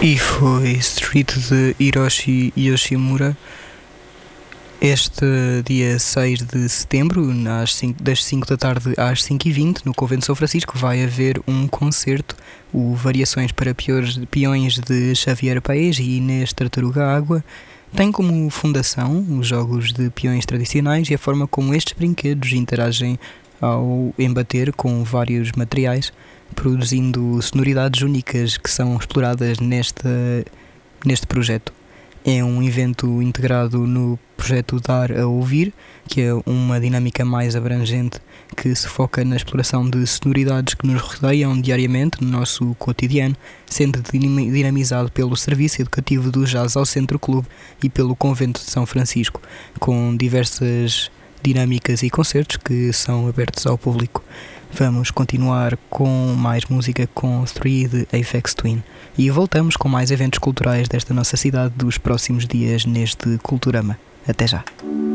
E foi Street de Hiroshi Yoshimura este dia 6 de setembro, das 5 da tarde às 5h20, no Convento de São Francisco, vai haver um concerto, o Variações para Peões de Xavier Paes e Inês Tartaruga Água. Tem como fundação os jogos de peões tradicionais e a forma como estes brinquedos interagem ao embater com vários materiais, produzindo sonoridades únicas que são exploradas neste projeto. É um evento integrado no projeto Dar a Ouvir, que é uma dinâmica mais abrangente que se foca na exploração de sonoridades que nos rodeiam diariamente no nosso cotidiano, sendo dinamizado pelo Serviço Educativo do Jazz ao Centro Clube e pelo Convento de São Francisco, com diversas dinâmicas e concertos que são abertos ao público. Vamos continuar com mais música com 3 de Aphex Twin e voltamos com mais eventos culturais desta nossa cidade dos próximos dias neste Culturama. Até já!